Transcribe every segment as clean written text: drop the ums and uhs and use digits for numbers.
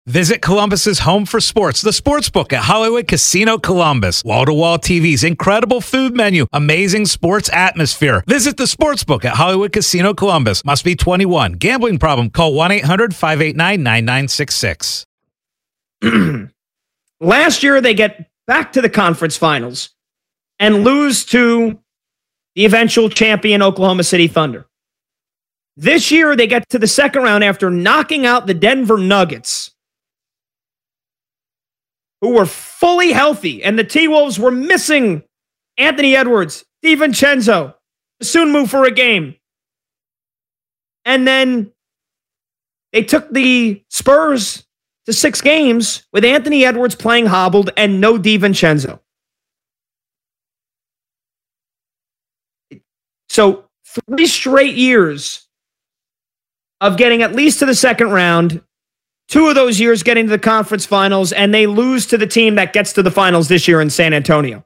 Visit Columbus's home for sports, the Sportsbook at Hollywood Casino Columbus. Wall-to-wall TVs, incredible food menu, amazing sports atmosphere. Visit the Sportsbook at Hollywood Casino Columbus. Must be 21. Gambling problem? Call 1-800-589-9966. Last year, they get back to the conference finals and lose to the eventual champion Oklahoma City Thunder. This year, they get to the second round after knocking out the Denver Nuggets, who were fully healthy, and the T-Wolves were missing Anthony Edwards, DiVincenzo, Sunmu for a game. And then they took the Spurs to 6 games with Anthony Edwards playing hobbled and no DiVincenzo. So 3 straight years of getting at least to the second round, 2 of those years getting to the conference finals, and they lose to the team that gets to the finals this year in San Antonio.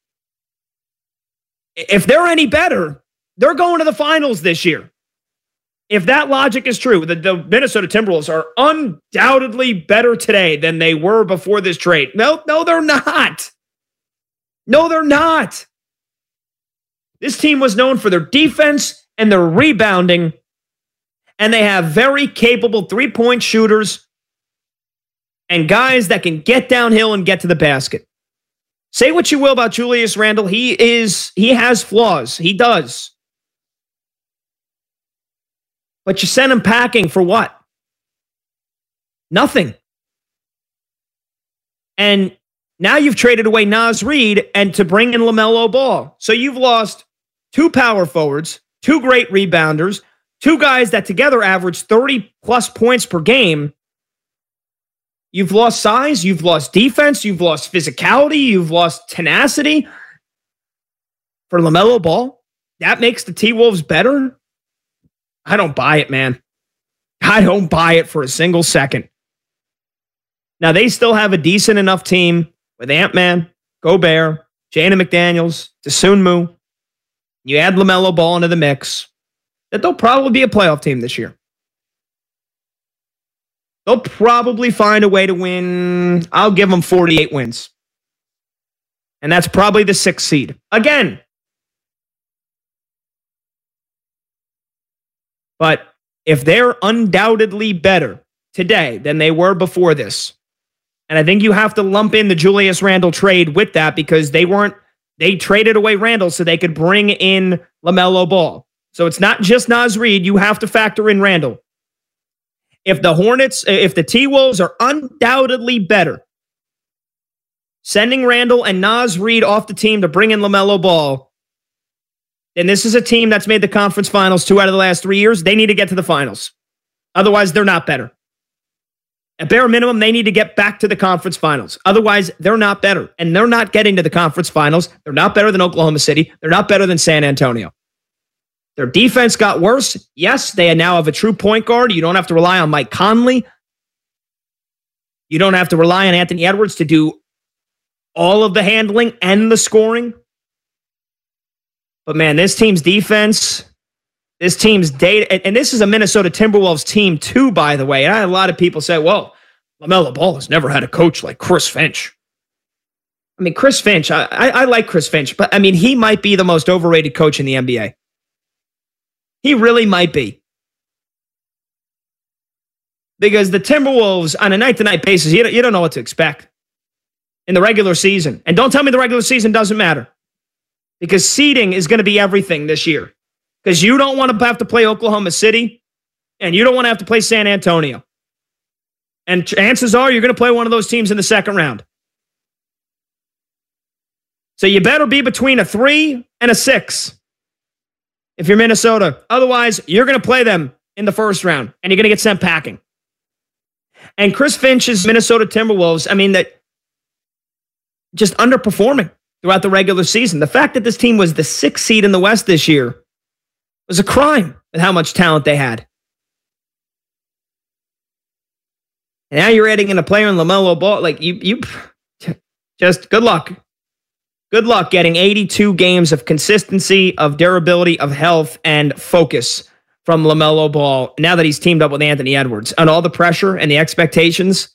If they're any better, they're going to the finals this year. If that logic is true, the Minnesota Timberwolves are undoubtedly better today than they were before this trade. No, they're not. No, they're not. This team was known for their defense and their rebounding, and they have very capable three-point shooters and guys that can get downhill and get to the basket. Say what you will about Julius Randle. He has flaws. He does. But you send him packing for what? Nothing. And now you've traded away Naz Reid and to bring in LaMelo Ball. So you've lost 2 power forwards, 2 great rebounders, 2 guys that together average 30-plus points per game. You've lost size, you've lost defense, you've lost physicality, you've lost tenacity. For LaMelo Ball, that makes the T-Wolves better? I don't buy it, man. I don't buy it for a single second. Now, they still have a decent enough team with Ant-Man, Gobert, Jaden McDaniels, Dosunmu. You add LaMelo Ball into the mix, that they'll probably be a playoff team this year. They'll probably find a way to win. I'll give them 48 wins. And that's probably the 6th seed. Again. But if they're undoubtedly better today than they were before this, and I think you have to lump in the Julius Randle trade with that because they traded away Randle so they could bring in LaMelo Ball. So it's not just Naz Reid. You have to factor in Randle. If the T-Wolves are undoubtedly better, sending Randle and Naz Reid off the team to bring in LaMelo Ball, then this is a team that's made the conference finals 2 out of the last 3 years. They need to get to the finals. Otherwise, they're not better. At bare minimum, they need to get back to the conference finals. Otherwise, they're not better. And they're not getting to the conference finals. They're not better than Oklahoma City. They're not better than San Antonio. Their defense got worse. Yes, they now have a true point guard. You don't have to rely on Mike Conley. You don't have to rely on Anthony Edwards to do all of the handling and the scoring. But man, this team's defense, this team's data, and this is a Minnesota Timberwolves team too, by the way. And I had a lot of people say, well, LaMelo Ball has never had a coach like Chris Finch. I mean, Chris Finch, I like Chris Finch, but I mean, he might be the most overrated coach in the NBA. He really might be. Because the Timberwolves, on a night-to-night basis, you don't know what to expect in the regular season. And don't tell me the regular season doesn't matter. Because seeding is going to be everything this year. Because you don't want to have to play Oklahoma City, and you don't want to have to play San Antonio. And chances are you're going to play one of those teams in the second round. So you better be between a 3 and a 6 if you're Minnesota. Otherwise, you're going to play them in the first round, and you're going to get sent packing. And Chris Finch's Minnesota Timberwolves, I mean, that just underperforming throughout the regular season. The fact that this team was the 6th seed in the West this year was a crime with how much talent they had. And now you're adding in a player in LaMelo Ball. Like, you just good luck. Good luck getting 82 games of consistency, of durability, of health, and focus from LaMelo Ball now that he's teamed up with Anthony Edwards. And all the pressure and the expectations